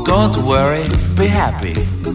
Don't worry, be happy.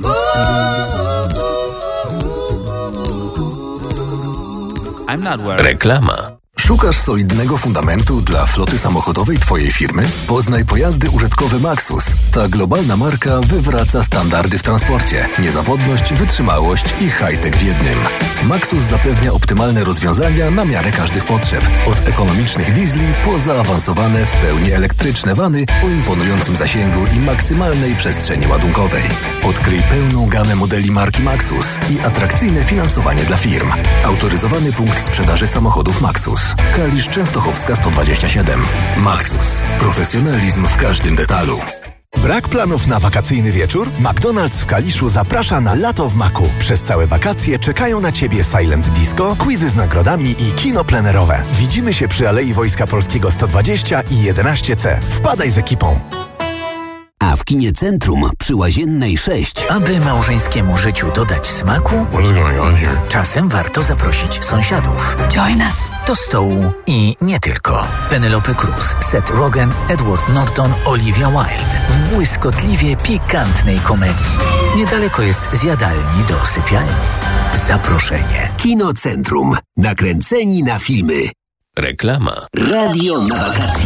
I'm not worried. Reklama. Szukasz solidnego fundamentu dla floty samochodowej Twojej firmy? Poznaj pojazdy użytkowe Maxus. Ta globalna marka wywraca standardy w transporcie. Niezawodność, wytrzymałość i high-tech w jednym. Maxus zapewnia optymalne rozwiązania na miarę każdych potrzeb. Od ekonomicznych diesli po zaawansowane w pełni elektryczne vany o imponującym zasięgu i maksymalnej przestrzeni ładunkowej. Odkryj pełną gamę modeli marki Maxus i atrakcyjne finansowanie dla firm. Autoryzowany punkt sprzedaży samochodów Maxus. Kalisz Częstochowska 127. Maxus. Profesjonalizm w każdym detalu. Brak planów na wakacyjny wieczór? McDonald's w Kaliszu zaprasza na Lato w Maku. Przez całe wakacje czekają na Ciebie Silent Disco, quizy z nagrodami i kino plenerowe. Widzimy się przy Alei Wojska Polskiego 120 i 11C. Wpadaj z ekipą. A w kinie Centrum przy Łaziennej 6. Aby małżeńskiemu życiu dodać smaku, czasem warto zaprosić sąsiadów. Join us. Do stołu i nie tylko. Penelope Cruz, Seth Rogen, Edward Norton, Olivia Wilde w błyskotliwie pikantnej komedii. Niedaleko jest zjadalni do sypialni. Zaproszenie. Kino Centrum. Nakręceni na filmy. Reklama. Radio na wakacje.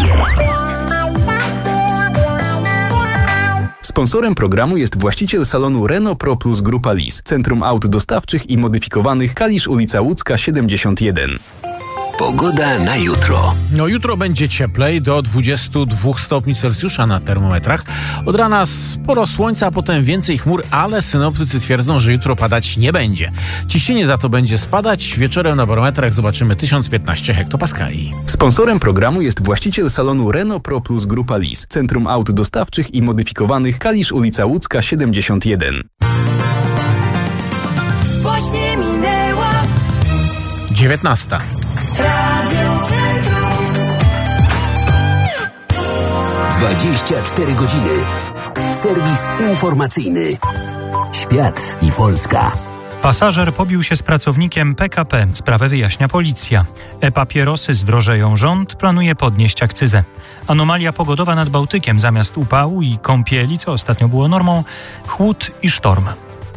Sponsorem programu jest właściciel salonu Renault Pro Plus Grupa Lis, Centrum Aut Dostawczych i Modyfikowanych, Kalisz, ulica Łódzka 71. Pogoda na jutro. Jutro będzie cieplej, do 22 stopni Celsjusza na termometrach. Od rana sporo słońca, a potem więcej chmur, ale synoptycy twierdzą, że jutro padać nie będzie. Ciśnienie za to będzie spadać. Wieczorem na barometrach zobaczymy 1015 hektopaskali. Sponsorem programu jest właściciel salonu Renault Pro Plus Grupa Lis, Centrum Aut Dostawczych i Modyfikowanych, Kalisz, ulica Łódzka 71. Właśnie minęła 19. Radio Centrum. 24 godziny. Serwis informacyjny. Świat i Polska. Pasażer pobił się z pracownikiem PKP. Sprawę wyjaśnia policja. E-papierosy zdrożeją. Rząd planuje podnieść akcyzę. Anomalia pogodowa nad Bałtykiem. Zamiast upału i kąpieli, co ostatnio było normą, chłód i sztorm.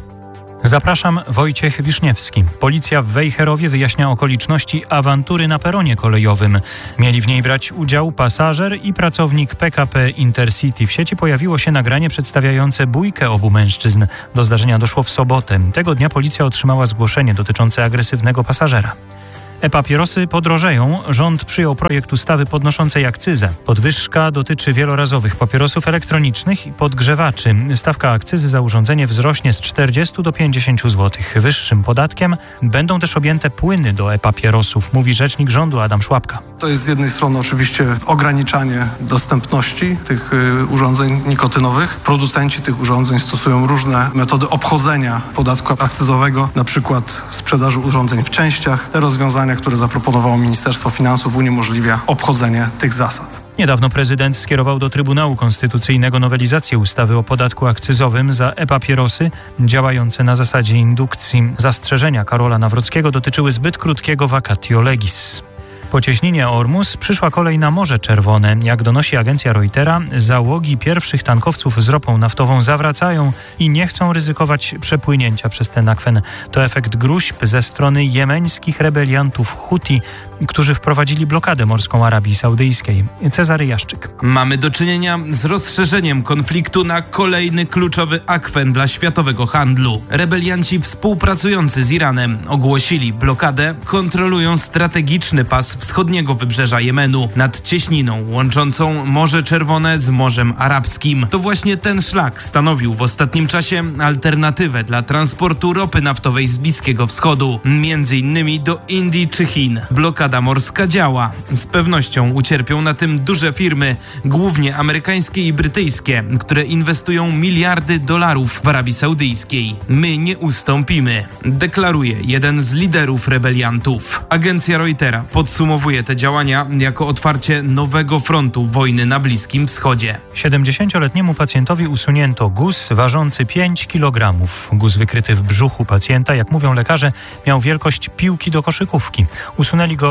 Zapraszam, Wojciech Wiszniewski. Policja w Wejherowie wyjaśnia okoliczności awantury na peronie kolejowym. Mieli w niej brać udział pasażer i pracownik PKP Intercity. W sieci pojawiło się nagranie przedstawiające bójkę obu mężczyzn. Do zdarzenia doszło w sobotę. Tego dnia policja otrzymała zgłoszenie dotyczące agresywnego pasażera. E-papierosy podrożeją. Rząd przyjął projekt ustawy podnoszącej akcyzę. Podwyżka dotyczy wielorazowych papierosów elektronicznych i podgrzewaczy. Stawka akcyzy za urządzenie wzrośnie z 40 do 50 zł. Wyższym podatkiem będą też objęte płyny do e-papierosów, mówi rzecznik rządu Adam Szłapka. To jest z jednej strony oczywiście ograniczanie dostępności tych urządzeń nikotynowych. Producenci tych urządzeń stosują różne metody obchodzenia podatku akcyzowego, na przykład sprzedaży urządzeń w częściach. Te rozwiązania, które zaproponowało Ministerstwo Finansów, uniemożliwia obchodzenie tych zasad. Niedawno prezydent skierował do Trybunału Konstytucyjnego nowelizację ustawy o podatku akcyzowym za e-papierosy działające na zasadzie indukcji. Zastrzeżenia Karola Nawrockiego dotyczyły zbyt krótkiego vacatio legis. Po cieśninie Ormus przyszła kolej na Morze Czerwone. Jak donosi agencja Reutera, załogi pierwszych tankowców z ropą naftową zawracają i nie chcą ryzykować przepłynięcia przez ten akwen. To efekt gróźb ze strony jemeńskich rebeliantów Huti, którzy wprowadzili blokadę morską Arabii Saudyjskiej. Cezary Jaszczyk. Mamy do czynienia z rozszerzeniem konfliktu na kolejny kluczowy akwen dla światowego handlu. Rebelianci współpracujący z Iranem ogłosili blokadę, kontrolują strategiczny pas wschodniego wybrzeża Jemenu nad cieśniną łączącą Morze Czerwone z Morzem Arabskim. To właśnie ten szlak stanowił w ostatnim czasie alternatywę dla transportu ropy naftowej z Bliskiego Wschodu, między innymi do Indii czy Chin. Blokada morska działa. Z pewnością ucierpią na tym duże firmy, głównie amerykańskie i brytyjskie, które inwestują miliardy dolarów w Arabii Saudyjskiej. My nie ustąpimy, deklaruje jeden z liderów rebeliantów. Agencja Reutera podsumowuje te działania jako otwarcie nowego frontu wojny na Bliskim Wschodzie. 70-letniemu pacjentowi usunięto guz ważący 5 kg. Guz wykryty w brzuchu pacjenta, jak mówią lekarze, miał wielkość piłki do koszykówki. Usunęli go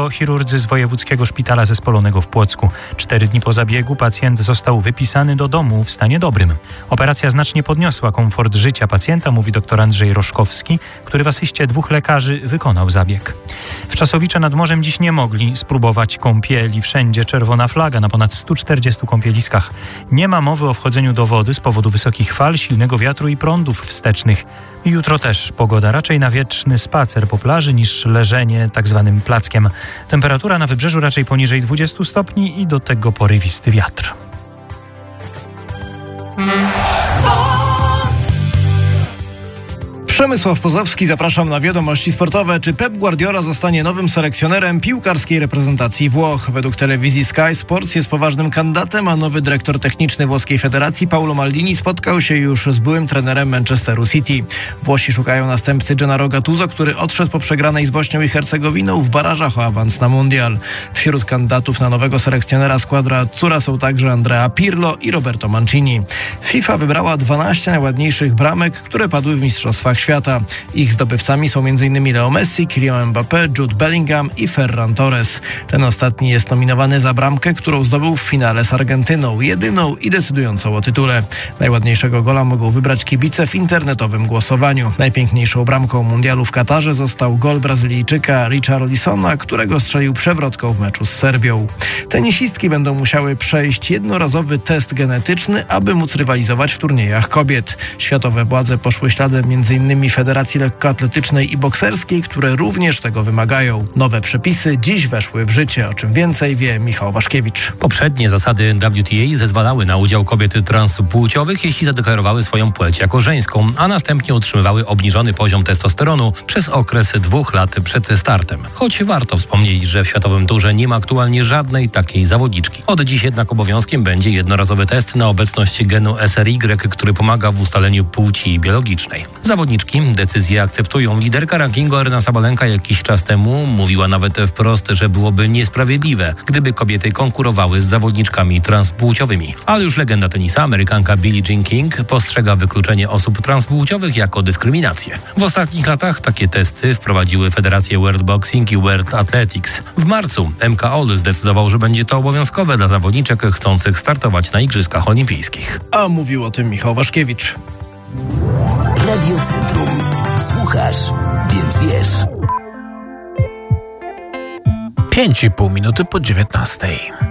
Kardiochirurdzy z Wojewódzkiego Szpitala Zespolonego w Płocku. 4 dni po zabiegu pacjent został wypisany do domu w stanie dobrym. Operacja znacznie podniosła komfort życia pacjenta, mówi dr Andrzej Roszkowski, który w asyście 2 lekarzy wykonał zabieg. W Czasowicze nad morzem dziś nie mogli spróbować kąpieli. Wszędzie czerwona flaga na ponad 140 kąpieliskach. Nie ma mowy o wchodzeniu do wody z powodu wysokich fal, silnego wiatru i prądów wstecznych. Jutro też pogoda raczej na wieczny spacer po plaży niż leżenie tak zwanym plackiem. Temperatura na wybrzeżu raczej poniżej 20 stopni i do tego porywisty wiatr. Przemysław Pozowski, zapraszam na wiadomości sportowe. Czy Pep Guardiola zostanie nowym selekcjonerem piłkarskiej reprezentacji Włoch? Według telewizji Sky Sports jest poważnym kandydatem, a nowy dyrektor techniczny włoskiej federacji Paolo Maldini spotkał się już z byłym trenerem Manchesteru City. Włosi szukają następcy Gennaro Gattuso, który odszedł po przegranej z Bośnią i Hercegowiną w barażach o awans na mundial. Wśród kandydatów na nowego selekcjonera składra Azzurra są także Andrea Pirlo i Roberto Mancini. FIFA wybrała 12 najładniejszych bramek, które padły w mistrzostwach świata. Ich zdobywcami są m.in. Leo Messi, Kylian Mbappé, Jude Bellingham i Ferran Torres. Ten ostatni jest nominowany za bramkę, którą zdobył w finale z Argentyną, jedyną i decydującą o tytule. Najładniejszego gola mogą wybrać kibice w internetowym głosowaniu. Najpiękniejszą bramką mundialu w Katarze został gol Brazylijczyka Richarlisona, którego strzelił przewrotką w meczu z Serbią. Tenisistki będą musiały przejść jednorazowy test genetyczny, aby móc rywalizować w turniejach kobiet. Światowe władze poszły śladem m.in. Federacji Lekkoatletycznej i Bokserskiej, które również tego wymagają. Nowe przepisy dziś weszły w życie. O czym więcej wie Michał Waszkiewicz. Poprzednie zasady WTA zezwalały na udział kobiet transpłciowych, jeśli zadeklarowały swoją płeć jako żeńską, a następnie utrzymywały obniżony poziom testosteronu przez okres 2 lat przed startem. Choć warto wspomnieć, że w światowym turze nie ma aktualnie żadnej takiej zawodniczki. Od dziś jednak obowiązkiem będzie jednorazowy test na obecność genu SRY, który pomaga w ustaleniu płci biologicznej. Zawodniczki decyzję akceptują. Liderka rankingu Aryna Sabalenka jakiś czas temu mówiła nawet wprost, że byłoby niesprawiedliwe, gdyby kobiety konkurowały z zawodniczkami transpłciowymi. Ale już legenda tenisa, Amerykanka Billie Jean King, postrzega wykluczenie osób transpłciowych jako dyskryminację. W ostatnich latach takie testy wprowadziły federacje World Boxing i World Athletics. W marcu MKOL zdecydował, że będzie to obowiązkowe dla zawodniczek chcących startować na Igrzyskach Olimpijskich. A mówił o tym Michał Waszkiewicz. Radio Centrum. Słuchasz, więc wiesz. 5,5 minuty po 19.